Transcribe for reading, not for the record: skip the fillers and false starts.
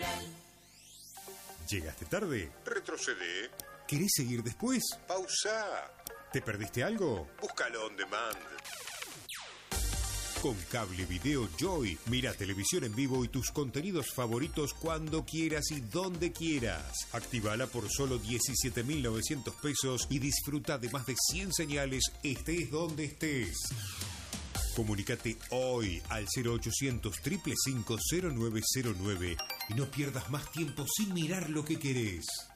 ¿Llegaste tarde? Retrocede. ¿Querés seguir después? Pausa. ¿Te perdiste algo? Búscalo on demand. Con Cable Video Joy, mira televisión en vivo y tus contenidos favoritos cuando quieras y donde quieras. Actívala por solo 17.900 pesos y disfruta de más de 100 señales, estés donde estés. Comunícate hoy al 0800 555 0909 y no pierdas más tiempo sin mirar lo que querés.